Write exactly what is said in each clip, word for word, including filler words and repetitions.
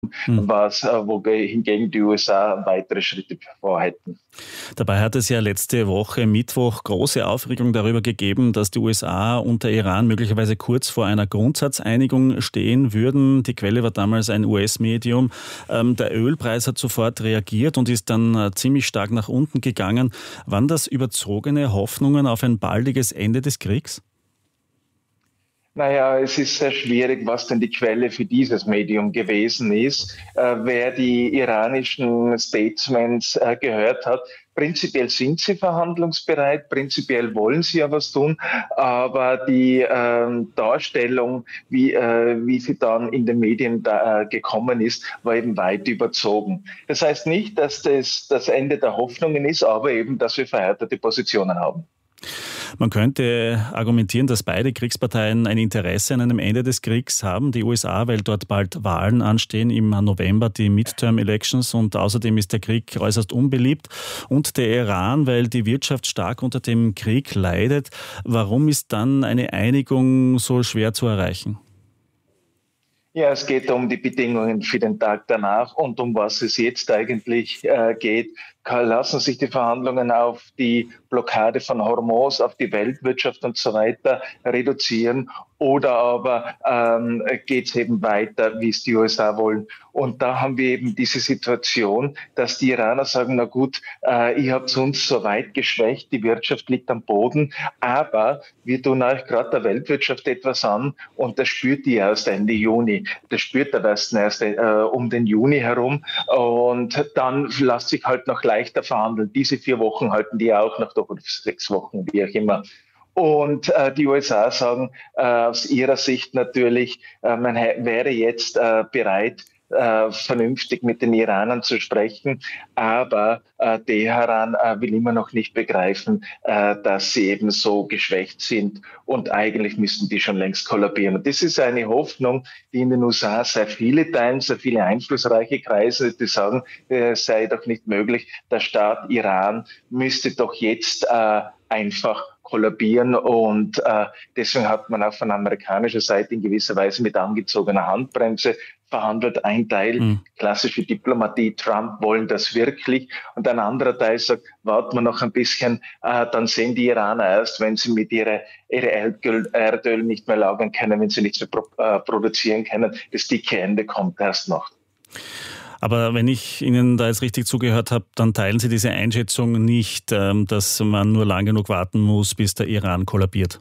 Hm. was, äh, wo hingegen die U S A weitere Schritte vorhätten. Dabei hat es ja letzte Woche Mittwoch große Aufregung darüber gegeben, dass die U S A und der Iran möglicherweise kurz vor einer Grundsatzeinigung stehen würden. Die Quelle war damals ein U S-Medium. Ähm, der Ölpreis hat sofort reagiert und ist dann äh, ziemlich stark nach unten gegangen. Waren das überzogene Hoffnungen auf ein baldiges Ende des Kriegs? Naja, es ist sehr schwierig, was denn die Quelle für dieses Medium gewesen ist. Äh, wer die iranischen Statements äh, gehört hat, prinzipiell sind sie verhandlungsbereit, prinzipiell wollen sie ja was tun, aber die äh, Darstellung, wie, äh, wie sie dann in den Medien da, äh, gekommen ist, war eben weit überzogen. Das heißt nicht, dass das das Ende der Hoffnungen ist, aber eben, dass wir verhärtete Positionen haben. Man könnte argumentieren, dass beide Kriegsparteien ein Interesse an einem Ende des Kriegs haben. Die U S A, weil dort bald Wahlen anstehen, im November die Midterm-Elections, und außerdem ist der Krieg äußerst unbeliebt. Und der Iran, weil die Wirtschaft stark unter dem Krieg leidet. Warum ist dann eine Einigung so schwer zu erreichen? Ja, es geht um die Bedingungen für den Tag danach, und um was es jetzt eigentlich äh, geht. Lassen sich die Verhandlungen auf die Blockade von Hormuz, auf die Weltwirtschaft und so weiter reduzieren, oder aber ähm, geht es eben weiter, wie es die U S A wollen. Und da haben wir eben diese Situation, dass die Iraner sagen, na gut, äh, ihr habt uns so weit geschwächt, die Wirtschaft liegt am Boden, aber wir tun euch gerade der Weltwirtschaft etwas an, und das spürt die erst Ende Juni. Das spürt der Westen erst äh, um den Juni herum, und dann lässt sich halt noch leichter verhandeln. Diese vier Wochen halten die auch noch, doch sechs Wochen, wie auch immer. Und äh, die U S A sagen äh, aus ihrer Sicht natürlich, äh, man wäre jetzt äh, bereit, äh, vernünftig mit den Iranern zu sprechen, aber äh, Teheran äh, will immer noch nicht begreifen, äh, dass sie eben so geschwächt sind, und eigentlich müssten die schon längst kollabieren. Und das ist eine Hoffnung, die in den U S A sehr viele teilen, sehr viele einflussreiche Kreise, die sagen, äh, es sei doch nicht möglich, der Staat Iran müsste doch jetzt äh, einfach kollabieren, und äh, deswegen hat man auch von amerikanischer Seite in gewisser Weise mit angezogener Handbremse verhandelt. Ein Teil, Hm. klassische Diplomatie, Trump wollen das wirklich, und ein anderer Teil sagt, warten wir noch ein bisschen, äh, dann sehen die Iraner erst, wenn sie mit ihrer ihre Erdöl, Erdöl nicht mehr lagern können, wenn sie nichts mehr pro, äh, produzieren können. Das dicke Ende kommt erst noch. Aber wenn ich Ihnen da jetzt richtig zugehört habe, dann teilen Sie diese Einschätzung nicht, dass man nur lang genug warten muss, bis der Iran kollabiert.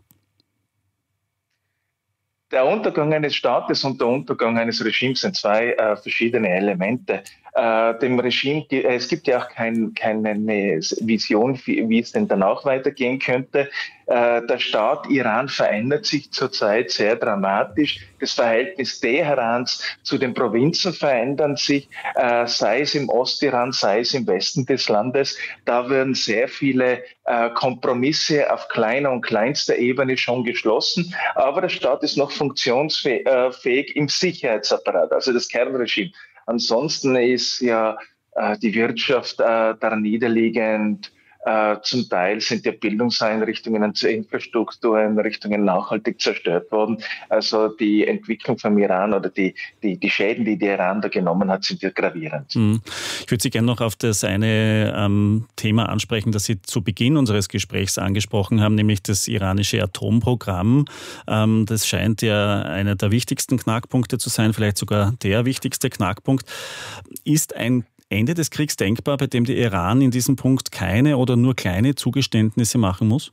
Der Untergang eines Staates und der Untergang eines Regimes sind zwei äh, verschiedene Elemente. Äh, dem Regime, es gibt ja auch kein, keine Vision, wie, wie es denn danach weitergehen könnte. Äh, der Staat Iran verändert sich zurzeit sehr dramatisch. Das Verhältnis Teherans zu den Provinzen verändert sich, äh, sei es im Ostiran, sei es im Westen des Landes. Da werden sehr viele äh, Kompromisse auf kleiner und kleinster Ebene schon geschlossen. Aber der Staat ist noch funktionsfähig im Sicherheitsapparat, also das Kernregime. Ansonsten ist ja äh, die Wirtschaft äh, da niederliegend. Äh, zum Teil sind ja Bildungseinrichtungen und Infrastruktureinrichtungen nachhaltig zerstört worden. Also die Entwicklung vom Iran oder die, die, die Schäden, die der Iran da genommen hat, sind ja gravierend. Mhm. Ich würde Sie gerne noch auf das eine ähm, Thema ansprechen, das Sie zu Beginn unseres Gesprächs angesprochen haben, nämlich das iranische Atomprogramm. Ähm, das scheint ja einer der wichtigsten Knackpunkte zu sein, vielleicht sogar der wichtigste Knackpunkt. Ist ein Ende des Kriegs denkbar, bei dem der Iran in diesem Punkt keine oder nur kleine Zugeständnisse machen muss?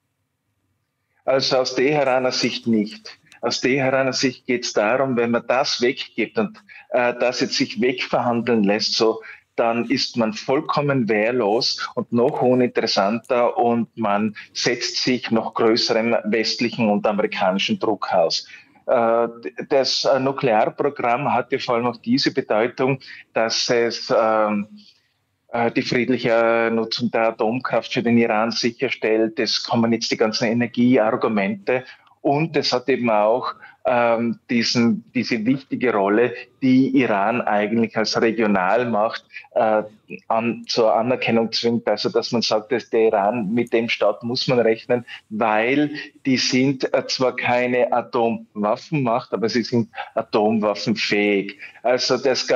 Also aus Teheraner Sicht nicht. Aus Teheraner Sicht geht es darum, wenn man das weggibt und äh, das jetzt sich wegverhandeln lässt, so, dann ist man vollkommen wehrlos und noch uninteressanter, und man setzt sich noch größerem westlichen und amerikanischen Druck aus. Das Nuklearprogramm hatte vor allem auch diese Bedeutung, dass es ähm, die friedliche Nutzung der Atomkraft für den Iran sicherstellt. Es kommen jetzt die ganzen Energieargumente, und es hat eben auch ähm, diesen, diese wichtige Rolle, die Iran eigentlich als Regionalmacht äh, an, zur Anerkennung zwingt. Also dass man sagt, dass der Iran, mit dem Staat muss man rechnen, weil die sind äh, zwar keine Atomwaffenmacht, aber sie sind atomwaffenfähig. Also das